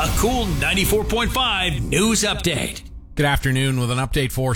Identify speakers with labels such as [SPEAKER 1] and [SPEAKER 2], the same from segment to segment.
[SPEAKER 1] A cool 94.5 news update.
[SPEAKER 2] Good afternoon with an update for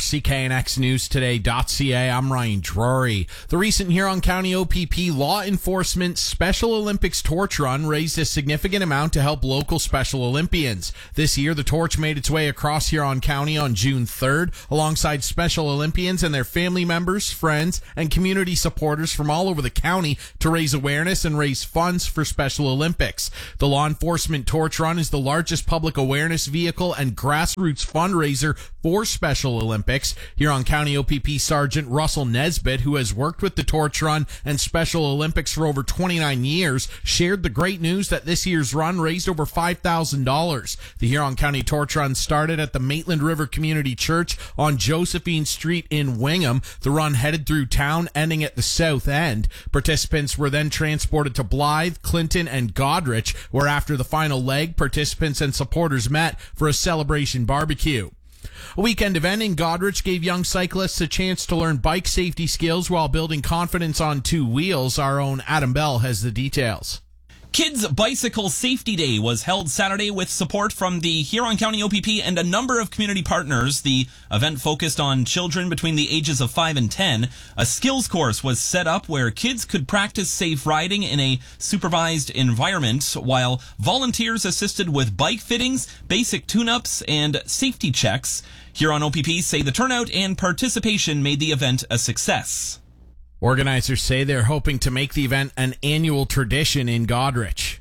[SPEAKER 2] CKNXNewsToday.ca. I'm Ryan Drury. The recent Huron County OPP Law Enforcement Special Olympics Torch Run raised a significant amount to help local Special Olympians. This year, the torch made its way across Huron County on June 3rd, alongside Special Olympians and their family members, friends, and community supporters from all over the county to raise awareness and raise funds for Special Olympics. The Law Enforcement Torch Run is the largest public awareness vehicle and grassroots fundraiser for Special Olympics. Huron County OPP Sergeant Russell Nesbitt, who has worked with the Torch Run and Special Olympics for over 29 years, shared the great news that this year's run raised over $5,000. The Huron County Torch Run started at the Maitland River Community Church on Josephine Street in Wingham. The run headed through town, ending at the south end. Participants were then transported to Blythe, Clinton, and Goderich, where after the final leg, participants and supporters met for a celebration barbecue. A weekend event in Goderich gave young cyclists a chance to learn bike safety skills while building confidence on two wheels. Our own Adam Bell has the details.
[SPEAKER 3] Kids Bicycle Safety Day was held Saturday with support from the Huron County OPP and a number of community partners. The event focused on children between the ages of 5 and 10. A skills course was set up where kids could practice safe riding in a supervised environment, while volunteers assisted with bike fittings, basic tune-ups, and safety checks. Huron OPP say the turnout and participation made the event a success.
[SPEAKER 2] Organizers say they're hoping to make the event an annual tradition in Goderich.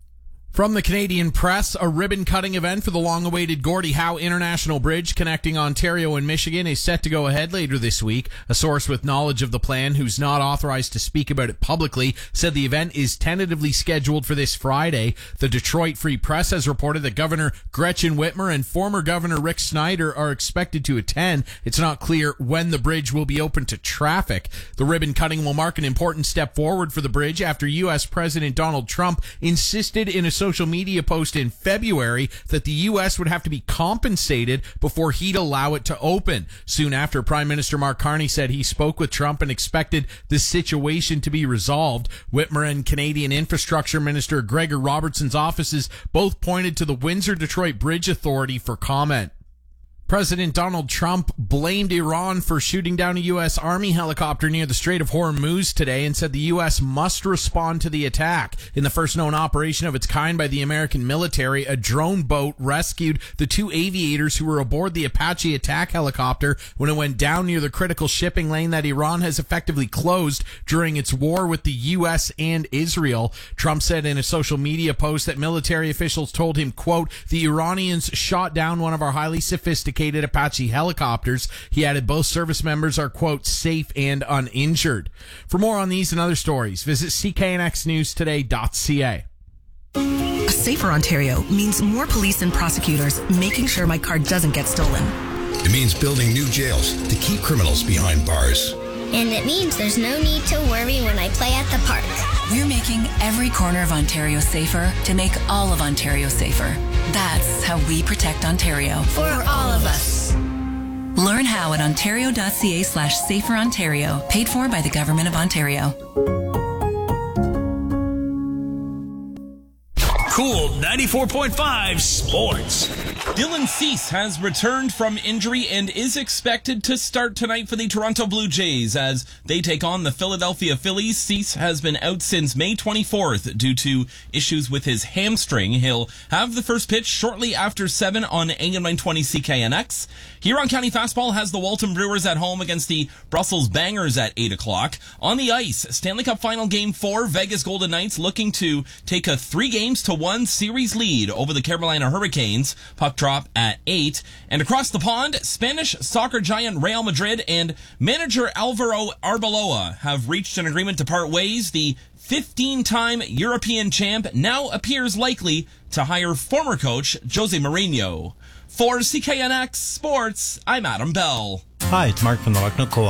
[SPEAKER 2] From the Canadian Press, a ribbon-cutting event for the long-awaited Gordie Howe International Bridge connecting Ontario and Michigan is set to go ahead later this week. A source with knowledge of the plan, who's not authorized to speak about it publicly, said the event is tentatively scheduled for this Friday. The Detroit Free Press has reported that Governor Gretchen Whitmer and former Governor Rick Snyder are expected to attend. It's not clear when the bridge will be open to traffic. The ribbon-cutting will mark an important step forward for the bridge after U.S. President Donald Trump insisted in a social media post in February that the U.S. would have to be compensated before he'd allow it to open. Soon after, Prime Minister Mark Carney said he spoke with Trump and expected the situation to be resolved. Whitmer and Canadian Infrastructure Minister Gregor Robertson's offices both pointed to the Windsor-Detroit Bridge Authority for comment. President Donald Trump blamed Iran for shooting down a U.S. Army helicopter near the Strait of Hormuz today and said the U.S. must respond to the attack. In the first known operation of its kind by the American military, a drone boat rescued the two aviators who were aboard the Apache attack helicopter when it went down near the critical shipping lane that Iran has effectively closed during its war with the U.S. and Israel. Trump said in a social media post that military officials told him, quote, "The Iranians shot down one of our highly sophisticated Apache helicopters." He added both service members are, quote, "safe and uninjured." For more on these and other stories, visit CKNXNewsToday.ca.
[SPEAKER 4] A safer Ontario means more police and prosecutors making sure my car doesn't get stolen.
[SPEAKER 5] It means building new jails to keep criminals behind bars.
[SPEAKER 6] And it means there's no need to worry when I play at the park.
[SPEAKER 7] We're making every corner of Ontario safer to make all of Ontario safer. That's how we protect Ontario.
[SPEAKER 6] For all of us.
[SPEAKER 7] Learn how at ontario.ca/saferontario, paid for by the Government of Ontario.
[SPEAKER 1] Cool 94.5 Sports.
[SPEAKER 3] Dylan Cease has returned from injury and is expected to start tonight for the Toronto Blue Jays as they take on the Philadelphia Phillies. Cease has been out since May 24th due to issues with his hamstring. He'll have the first pitch shortly after 7 on AM 920 CKNX. Huron County Fastball has the Walton Brewers at home against the Brussels Bangers at 8 o'clock. On the ice, Stanley Cup Final Game 4, Vegas Golden Knights looking to take a 3-1 series lead over the Carolina Hurricanes. Puck drop at 8. And across the pond, Spanish soccer giant Real Madrid and manager Alvaro Arbeloa have reached an agreement to part ways. The 15-time European champ now appears likely to hire former coach Jose Mourinho. For CKNX Sports, I'm Adam Bell.
[SPEAKER 8] Hi, it's Mark from the Lucknow Co-op.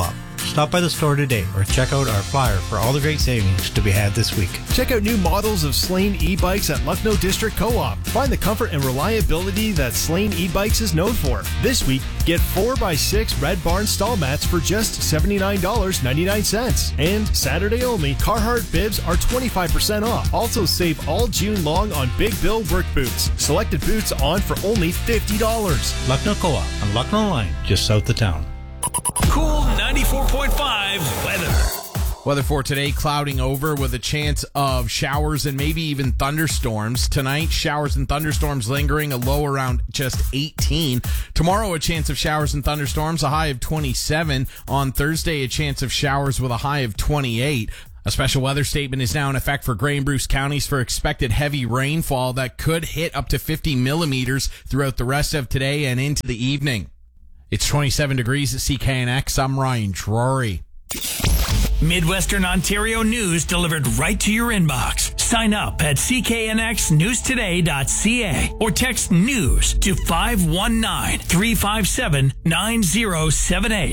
[SPEAKER 8] Stop by the store today or check out our flyer for all the great savings to be had this week.
[SPEAKER 9] Check out new models of Slane e-bikes at Lucknow District Co-op. Find the comfort and reliability that Slane e-bikes is known for. This week, get 4x6 Red Barn stall mats for just $79.99. And Saturday only, Carhartt bibs are 25% off. Also save all June long on Big Bill work boots. Selected boots on for only $50.
[SPEAKER 8] Lucknow Co-op on Lucknow Line, just south of town.
[SPEAKER 1] Cool 94.5 weather.
[SPEAKER 2] Weather for today, clouding over with a chance of showers and maybe even thunderstorms. Tonight, showers and thunderstorms lingering, a low around just 18. Tomorrow, a chance of showers and thunderstorms, a high of 27. On Thursday, a chance of showers with a high of 28. A special weather statement is now in effect for Grey and Bruce counties for expected heavy rainfall that could hit up to 50 millimeters throughout the rest of today and into the evening. It's 27 degrees at CKNX. I'm Ryan Drury.
[SPEAKER 1] Midwestern Ontario news delivered right to your inbox. Sign up at cknxnewstoday.ca or text news to 519-357-9078.